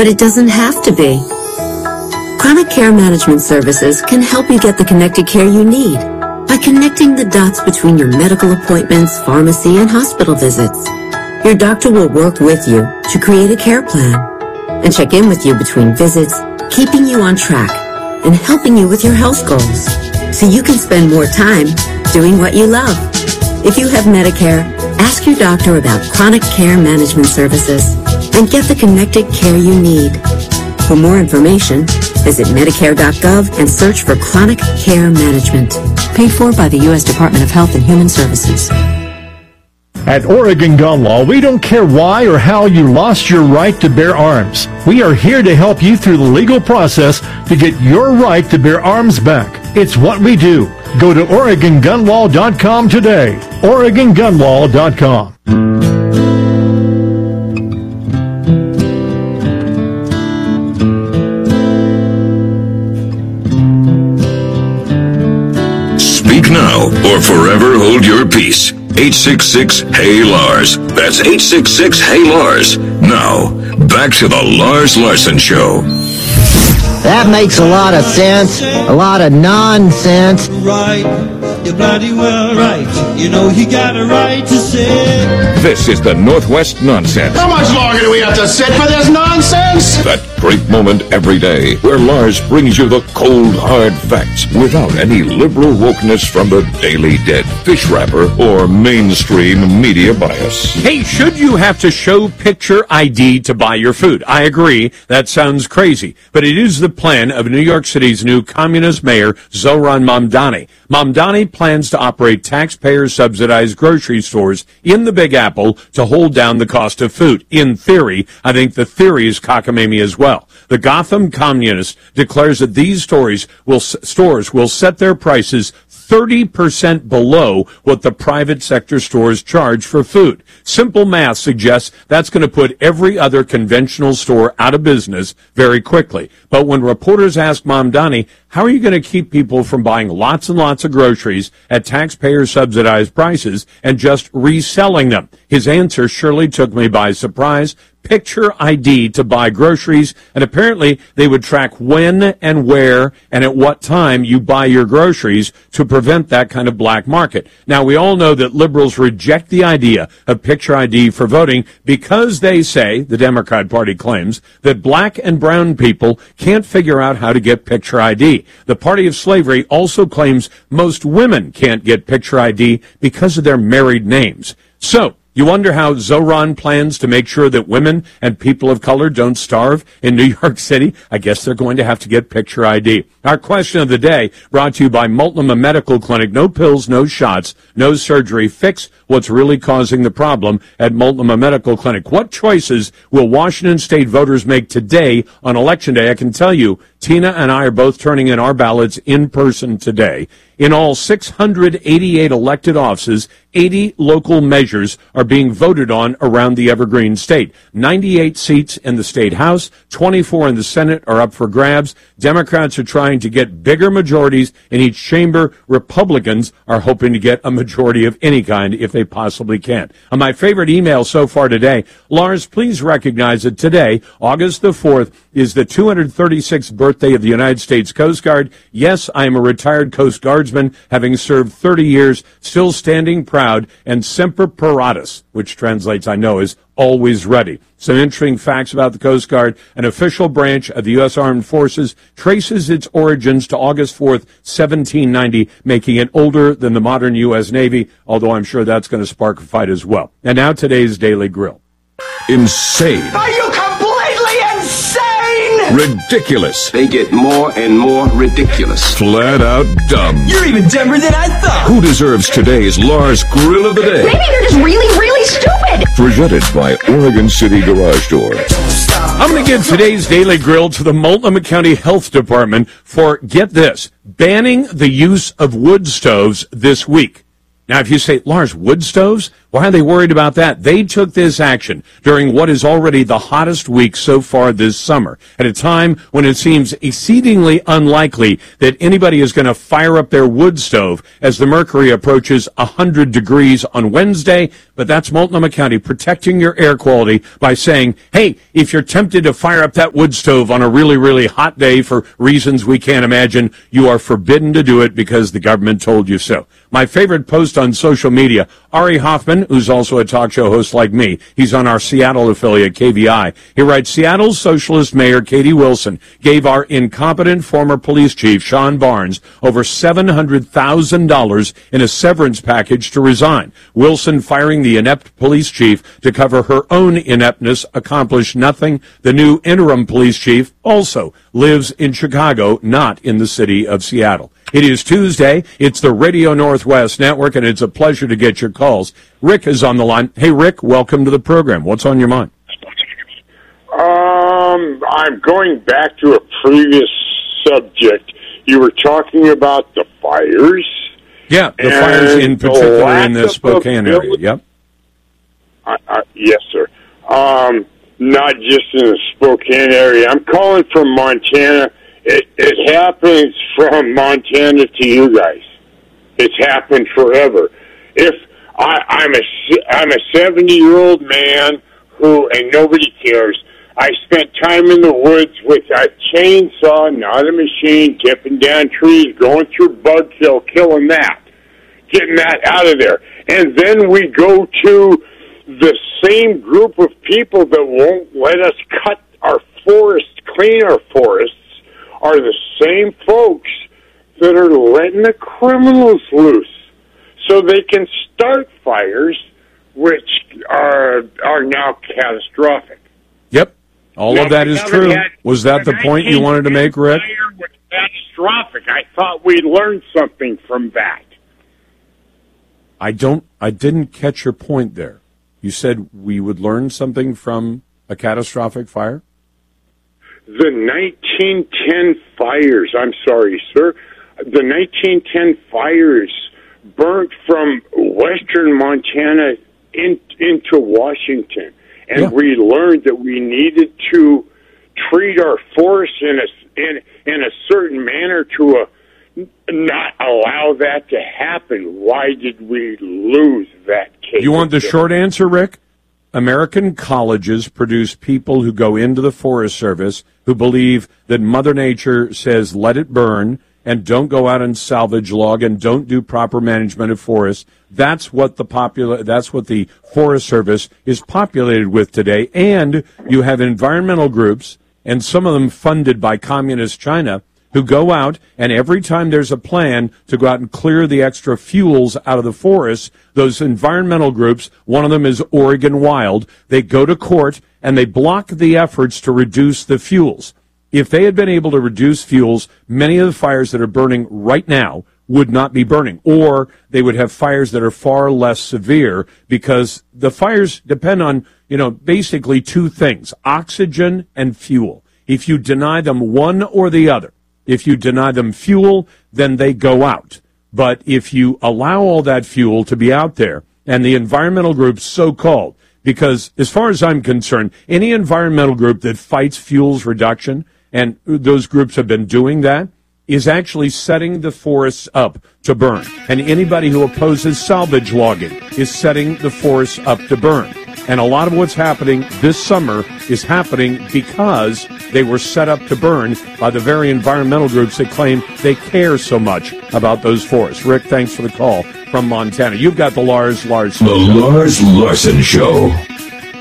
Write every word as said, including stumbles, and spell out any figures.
but it doesn't have to be. Chronic Care Management Services can help you get the connected care you need by connecting the dots between your medical appointments, pharmacy, and hospital visits. Your doctor will work with you to create a care plan and check in with you between visits, keeping you on track and helping you with your health goals so you can spend more time doing what you love. If you have Medicare, ask your doctor about Chronic Care Management Services and get the connected care you need. For more information, visit Medicare dot gov and search for Chronic Care Management. Paid for by the U S Department of Health and Human Services. At Oregon Gun Law, we don't care why or how you lost your right to bear arms. We are here to help you through the legal process to get your right to bear arms back. It's what we do. Go to Oregon Gun Law dot com today. Oregon Gun Law dot com. Speak now or forever hold your peace. eight six six, hey Lars. That's eight six six, hey Lars. Now, back to the Lars Larson Show. That makes a lot of sense. A lot of nonsense. Right, you're bloody well right. You know he got a right to say. This is the Northwest Nonsense. How much longer do we have to sit for this nonsense? That great moment every day where Lars brings you the cold, hard facts without any liberal wokeness from the Daily Dead, fish wrapper, or mainstream media bias. Hey, should you have to show picture I D to buy your food? I agree. That sounds crazy. But it is the plan of New York City's new communist mayor, Zohran Mamdani. Mamdani plans to operate taxpayer-subsidized grocery stores in the Big Apple to hold down the cost of food. In theory, I think the theory is cockamamie as well. The Gotham Communist declares that these stores will, stores will set their prices thirty percent below what the private sector stores charge for food. Simple math suggests that's going to put every other conventional store out of business very quickly. But when reporters ask Mamdani, how are you going to keep people from buying lots and lots of groceries at taxpayer-subsidized prices and just reselling them? His answer surely took me by surprise. Picture I D to buy groceries, and apparently they would track when and where and at what time you buy your groceries to prevent that kind of black market. Now, we all know that liberals reject the idea of picture I D for voting because they say, the Democrat Party claims, that black and brown people can't figure out how to get picture I D. The party of slavery also claims most women can't get picture I D because of their married names. So, you wonder how Zohran plans to make sure that women and people of color don't starve in New York City? I guess they're going to have to get picture I D. Our question of the day brought to you by Multnomah Medical Clinic. No pills, no shots, no surgery. Fix what's really causing the problem at Multnomah Medical Clinic. What choices will Washington State voters make today on Election Day? I can tell you, Tina and I are both turning in our ballots in person today. In all six hundred eighty-eight elected offices, eighty local measures are being voted on around the Evergreen State. ninety-eight seats in the State House, twenty-four in the Senate are up for grabs. Democrats are trying to get bigger majorities in each chamber. Republicans are hoping to get a majority of any kind if they possibly can. On my favorite email so far today, Lars, please recognize that today, August the fourth, is the two hundred thirty-sixth birthday of the United States Coast Guard. Yes, I am a retired Coast Guardsman, having served thirty years, still standing proud, and semper paratus, which translates, I know, is always ready. Some interesting facts about the Coast Guard. An official branch of the U S Armed Forces traces its origins to August fourth, seventeen ninety, making it older than the modern U S Navy, although I'm sure that's going to spark a fight as well. And now today's Daily Grill. Insane. Are you completely insane? Ridiculous. They get more and more ridiculous. Flat out dumb. You're even dumber than I thought. Who deserves today's Lars Grill of the Day? Maybe they're just really, really stupid. Presented by Oregon City Garage Door. I'm going to give today's Daily Grill to the Multnomah County Health Department for, get this, banning the use of wood stoves this week. Now, if you say, Lars, wood stoves? Why are they worried about that? They took this action during what is already the hottest week so far this summer, at a time when it seems exceedingly unlikely that anybody is going to fire up their wood stove as the mercury approaches one hundred degrees on Wednesday. But that's Multnomah County protecting your air quality by saying, hey, if you're tempted to fire up that wood stove on a really, really hot day for reasons we can't imagine, you are forbidden to do it because the government told you so. My favorite post on social media, Ari Hoffman, who's also a talk show host like me, he's on our Seattle affiliate, K V I. He writes, Seattle's socialist mayor, Katie Wilson, gave our incompetent former police chief, Sean Barnes, over seven hundred thousand dollars in a severance package to resign. Wilson firing the inept police chief to cover her own ineptness accomplished nothing. The new interim police chief also lives in Chicago, not in the city of Seattle. It is Tuesday. It's the Radio Northwest Network, and it's a pleasure to get your calls. Rick is on the line. Hey, Rick, welcome to the program. What's on your mind? Um, I'm going back to a previous subject. You were talking about the fires. Yeah, the fires in particular in the Spokane area. Yep. I, I, yes, sir. Um, not just in the Spokane area. I'm calling from Montana. It, it happens from Montana to you guys. It's happened forever. If I, I'm a I'm a seventy-year-old man who, and nobody cares. I spent time in the woods with a chainsaw, not a machine, tipping down trees, going through bug kill, killing that, getting that out of there. And then we go to the same group of people that won't let us cut our forests, clean our forests, are the same folks that are letting the criminals loose so they can start fires, which are are now catastrophic. Yep, all now, of that is true. Had, was that the point you wanted to make, Rick? Fire was catastrophic. I thought we learned something from that. I don't. I didn't catch your point there. You said we would learn something from a catastrophic fire? The nineteen ten fires, I'm sorry, sir, the nineteen ten fires burnt from western Montana in, into Washington. And yeah. we learned that we needed to treat our forests in a, in, in a certain manner to a, not allow that to happen. Why did we lose that case? You want the short answer, Rick? American colleges produce people who go into the Forest Service who believe that Mother Nature says let it burn and don't go out and salvage log and don't do proper management of forests. That's what the popula- that's what the Forest Service is populated with today. And you have environmental groups, and some of them funded by communist China, who go out, and every time there's a plan to go out and clear the extra fuels out of the forests, those environmental groups, one of them is Oregon Wild, they go to court and they block the efforts to reduce the fuels. If they had been able to reduce fuels, many of the fires that are burning right now would not be burning, or they would have fires that are far less severe, because the fires depend on, you know, basically two things, oxygen and fuel. If you deny them one or the other, if you deny them fuel, then they go out. But if you allow all that fuel to be out there, and the environmental groups so-called, because as far as I'm concerned, any environmental group that fights fuels reduction, and those groups have been doing that, is actually setting the forests up to burn. And anybody who opposes salvage logging is setting the forests up to burn. And a lot of what's happening this summer is happening because they were set up to burn by the very environmental groups that claim they care so much about those forests. Rick, thanks for the call from Montana. You've got the Lars Larson The Show. Lars Larson Show.